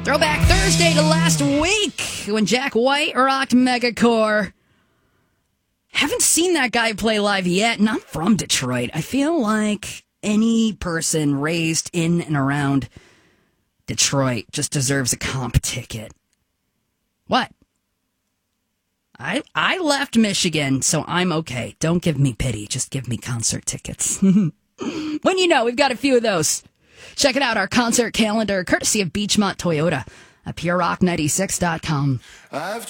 Throwback Thursday to last week when Jack White rocked Megacore. Haven't seen that guy play live yet, and I'm from Detroit. I feel like any person raised in and around Detroit just deserves a comp ticket. What? I left Michigan, so I'm okay. Don't give me pity. Just give me concert tickets. When you know, we've got a few of those. Check it out, our concert calendar, courtesy of Beachmont Toyota at PureRock96.com.